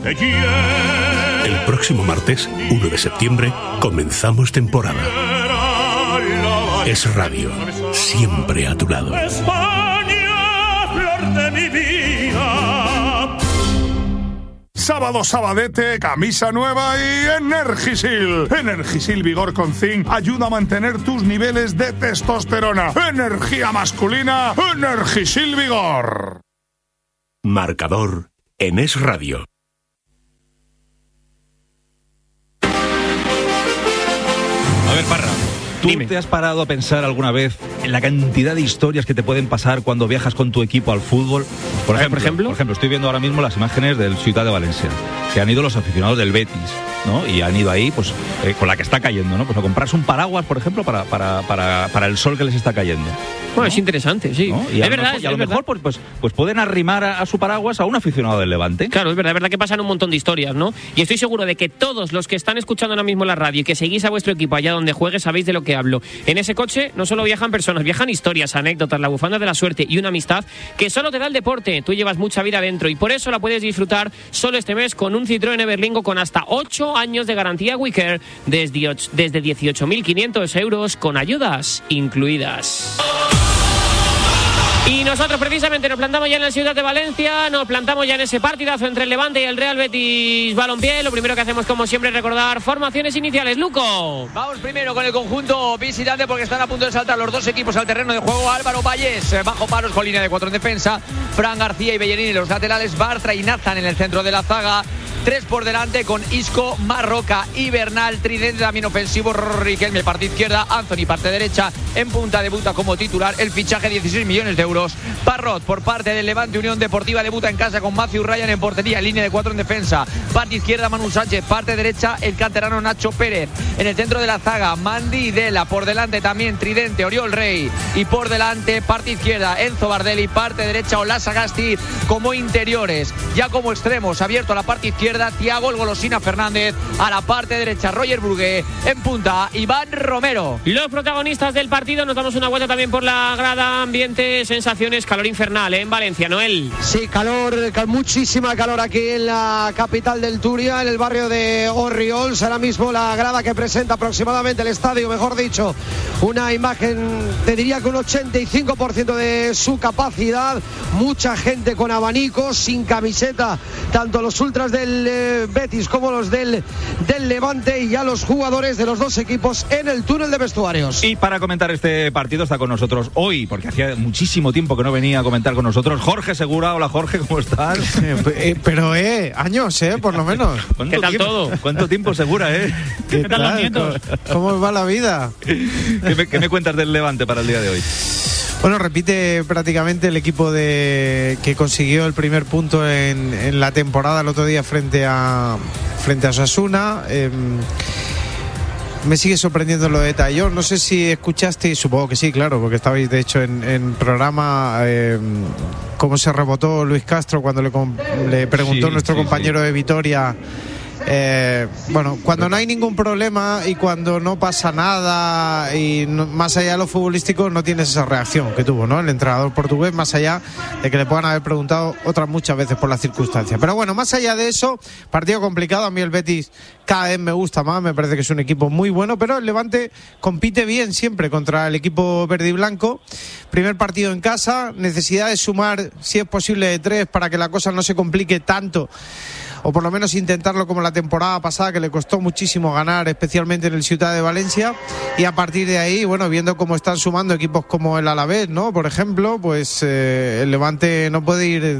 El próximo martes, 1 de septiembre, comenzamos temporada. Es Radio, siempre a tu lado. España, flor de mi vida. Sábado, sabadete, camisa nueva y Energisil. Energisil Vigor con Zinc ayuda a mantener tus niveles de testosterona. Energía masculina, Energisil Vigor. Marcador en Es Radio. A ver, Parra, ¿tú te has parado a pensar alguna vez en la cantidad de historias que te pueden pasar cuando viajas con tu equipo al fútbol? Por ejemplo, estoy viendo ahora mismo las imágenes del Ciutat de Valencia, que han ido los aficionados del Betis, ¿no? Y han ido ahí, pues, con la que está cayendo, ¿no? Pues a comprarse un paraguas, por ejemplo, para el sol que les está cayendo. Bueno, ¿no? Es interesante, sí. ¿No? Y a lo mejor pues pueden arrimar a su paraguas a un aficionado del Levante. Claro, es verdad que pasan un montón de historias, ¿no? Y estoy seguro de que todos los que están escuchando ahora mismo la radio y que seguís a vuestro equipo allá donde juegue, sabéis de lo que hablo. En ese coche no solo viajan personas, viajan historias, anécdotas, la bufanda de la suerte y una amistad que solo te da el deporte. Tú llevas mucha vida dentro y por eso la puedes disfrutar solo este mes con un Citroën Everlingo con hasta 8 años de garantía WeCare desde 18.500 euros con ayudas incluidas. Y nosotros precisamente nos plantamos ya en la Ciutat de Valencia, nos plantamos ya en ese partidazo entre el Levante y el Real Betis Balompié. Lo primero que hacemos, como siempre, es recordar formaciones iniciales. Luco. Vamos primero con el conjunto visitante porque están a punto de saltar los dos equipos al terreno de juego. Álvaro Valles bajo paros con línea de 4 en defensa. Fran García y Bellerín en los laterales. Bartra y Nathan en el centro de la zaga. 3 por delante con Isco, Marroca y Bernal. Tridente también ofensivo. Riquelme parte izquierda, Anthony parte derecha. En punta debuta como titular. El fichaje 16 millones de euros. Parrot por parte del Levante Unión Deportiva debuta en casa con Matthew Ryan en portería, línea de 4 en defensa. Parte izquierda Manu Sánchez, parte derecha el canterano Nacho Pérez. En el centro de la zaga Mandy Dela, por delante también Tridente, Oriol Rey. Y por delante parte izquierda Enzo Bardelli, parte derecha Ola Sagasti como interiores. Ya como extremos, abierto a la parte izquierda Thiago el Golosina Fernández, a la parte derecha Roger Brugué, en punta Iván Romero. Los protagonistas del partido, nos damos una vuelta también por la grada, ambiente, sensaciones, calor infernal en Valencia, Noel. Sí, muchísima calor aquí en la capital del Turia, en el barrio de Orriols. Ahora mismo la grada que presenta aproximadamente el estadio, mejor dicho, una imagen, te diría que un 85% de su capacidad. Mucha gente con abanicos, sin camiseta, tanto los ultras del Betis como los del Levante, y ya los jugadores de los dos equipos en el túnel de vestuarios. Y para comentar este partido está con nosotros hoy, porque hacía muchísimo tiempo que no venía a comentar con nosotros, Jorge Segura. Hola Jorge, ¿cómo estás? Pero años, por lo menos. ¿Qué tal todo? ¿Cuánto tiempo, Segura, ¿Qué tal los nietos? ¿Cómo va la vida? ¿Qué me cuentas del Levante para el día de hoy? Bueno, repite prácticamente el equipo que consiguió el primer punto en la temporada el otro día frente a Osasuna. Me sigue sorprendiendo lo de Tallón. No sé si escuchaste, supongo que sí, claro, porque estabais de hecho en programa, cómo se rebotó Luis Castro cuando le preguntó nuestro compañero de Vitoria. Bueno, cuando no hay ningún problema y cuando no pasa nada y más allá de lo futbolístico, no tienes esa reacción que tuvo, ¿no?, el entrenador portugués, más allá de que le puedan haber preguntado otras muchas veces por las circunstancias. Pero bueno, más allá de eso, partido complicado. A mí el Betis cada vez me gusta más, me parece que es un equipo muy bueno, pero el Levante compite bien siempre contra el equipo verde y blanco. Primer partido en casa, necesidad de sumar, si es posible, de 3 para que la cosa no se complique tanto, o por lo menos intentarlo como la temporada pasada, que le costó muchísimo ganar, especialmente en el Ciutat de Valencia. Y a partir de ahí, bueno, viendo cómo están sumando equipos como el Alavés, ¿no?, por ejemplo, pues el Levante no puede ir